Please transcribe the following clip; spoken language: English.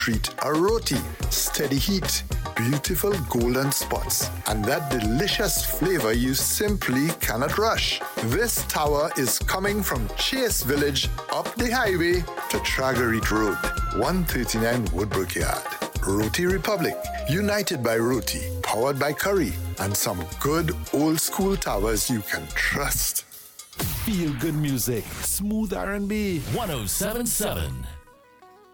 treat a roti. Steady heat, beautiful golden spots, and that delicious flavor you simply cannot rush. This tower is coming from Chase Village up the highway to Tragarit Road, 139 Woodbrook Yard. Roti Republic, united by roti, powered by curry, and some good old school towers you can trust. Feel good music, smooth R&B. 1077